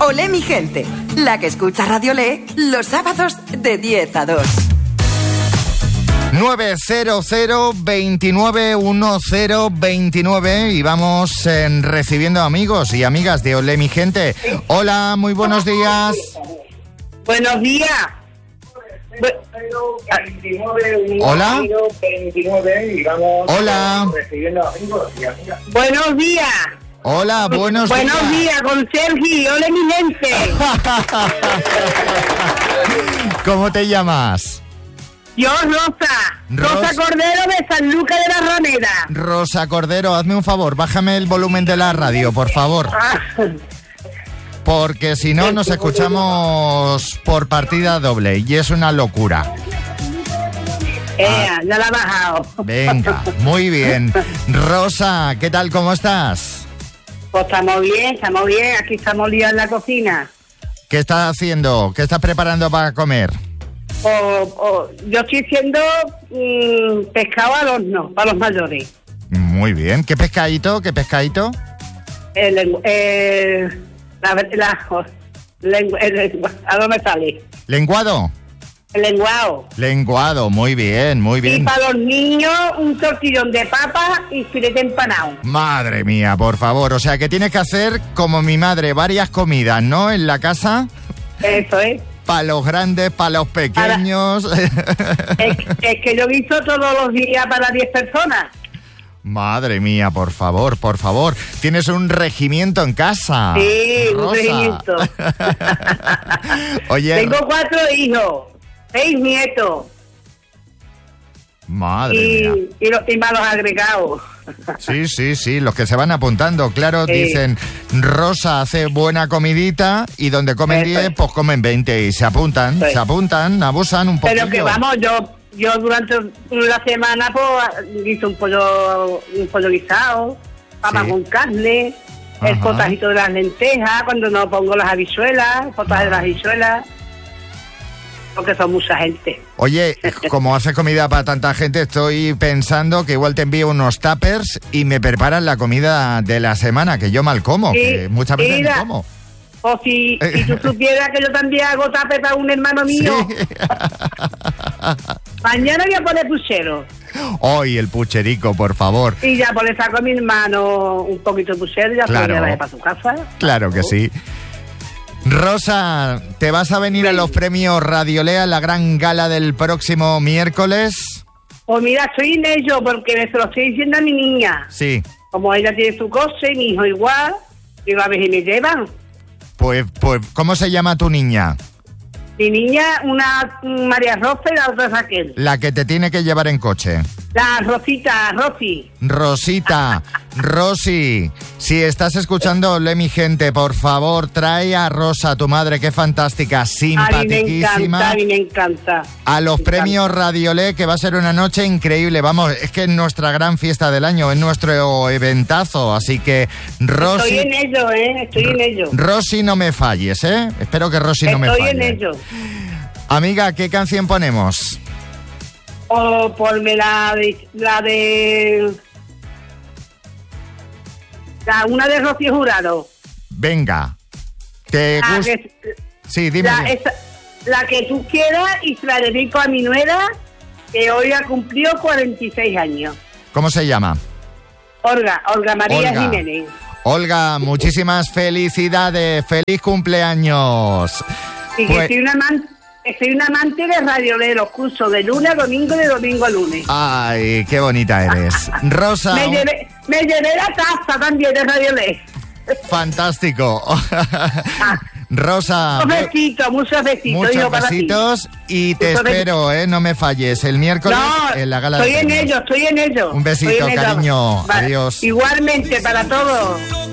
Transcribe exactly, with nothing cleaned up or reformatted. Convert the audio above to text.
Olé mi gente, la que escucha Radio Olé los sábados de diez a dos. nueve cero cero, veintinueve, diez, veintinueve y vamos eh, recibiendo amigos y amigas de Olé mi gente. Hola, muy buenos días. Buenos días. Hola. Hola. Buenos días. Hola, buenos, buenos días. Buenos días con Sergi. Hola mi gente. ¿Cómo te llamas? Yo, Rosa. Rosa. Rosa Cordero de San Lucas de la Ramera. Rosa Cordero, hazme un favor, bájame el volumen de la radio, por favor. Porque si no, nos escuchamos por partida doble y es una locura. Eh, ah. Ya la ha bajado. Venga, muy bien. Rosa, ¿qué tal? ¿Cómo estás? Pues estamos bien, estamos bien. Aquí estamos liados en la cocina. ¿Qué estás haciendo? ¿Qué estás preparando para comer? O, o, yo estoy haciendo mmm, pescado al horno para los mayores. Muy bien. ¿Qué pescadito? ¿Qué pescadito? El, el, la, la, lengua, el, el, ¿a dónde sale? ¿Lenguado? El lenguado. Lenguado, muy bien, muy bien. Y para los niños, un tortillón de papa y filete empanado. Madre mía, por favor. O sea, que tienes que hacer, como mi madre, varias comidas, ¿no? En la casa. Eso es. Para los grandes, para los pequeños. Para... es, es que yo guiso todos los días para diez personas. Madre mía, por favor, por favor. Tienes un regimiento en casa. Sí, Rosa. Un regimiento. Oye. Tengo cuatro hijos, seis nietos. Madre y, mía. Y los y malos agregados. Sí, sí, sí, los que se van apuntando, claro, sí. Dicen, Rosa hace buena comidita y donde comen diez, pues comen veinte y se apuntan, sí. se apuntan, abusan un poquillo. Pero que vamos, yo yo durante la semana pues hice un pollo un pollo guisado, papa sí. con carne, Ajá. el potajito de las lentejas, cuando no pongo las habichuelas, el potaje de las habichuelas. Porque son mucha gente. Oye, como haces comida para tanta gente, estoy pensando que igual te envío unos tuppers y me preparan la comida de la semana, que yo mal como, sí, que muchas veces mira, no como. O si, si tú supieras que yo también hago tupper para un hermano mío. Sí. Mañana voy a poner puchero. Hoy el pucherico, por favor. Y ya pues le saco a mi hermano un poquito de puchero y ya claro. se lo lleva para su casa. Claro que sí. Rosa, ¿te vas a venir sí. a los premios Radio Olé, a la gran gala del próximo miércoles? Pues mira, estoy en ello porque se lo estoy diciendo a mi niña. Sí. Como ella tiene su coche y mi hijo igual, digo, a ver si me llevan. Pues, pues, ¿cómo se llama tu niña? Mi niña, una María Rosa y la otra Raquel. La que te tiene que llevar en coche. La Rosita, Rosy. Rosita, Rosy, si estás escuchando Olé mi gente, por favor, trae a Rosa, tu madre, que fantástica, simpaticísima. A mí me encanta, a mí me encanta. A los me premios encanta. Radio Olé, que va a ser una noche increíble. Vamos, es que es nuestra gran fiesta del año, es nuestro eventazo, así que Rosy... Estoy en ello, ¿eh? Estoy en ello. Rosy, no me falles, ¿eh? Espero que Rosy no me falle. Estoy en ello. Amiga, ¿qué canción ponemos? O ponme la de... La de... La, una de Rocío Jurado. Venga. ¿Te la gusta? Que, sí, dime. La, esa, la que tú quieras y se la dedico a mi nuera, que hoy ha cumplido cuarenta y seis años. ¿Cómo se llama? Olga, Olga María Olga. Jiménez. Olga, muchísimas felicidades. ¡Feliz cumpleaños! Y que pues, soy una amante, soy una amante de Radio Olé, los cursos de lunes a domingo y de domingo a lunes. Ay, qué bonita eres. Rosa. Me llevé, me llevé la taza también de Radio Olé. Fantástico. Ah, Rosa. Muchos besitos, muchos besitos. Muchos besitos y te muchos espero, ¿eh? No me falles. El miércoles no, en la gala estoy de en ello, estoy en ello. Un besito, cariño. Vale. Adiós. Igualmente para todos.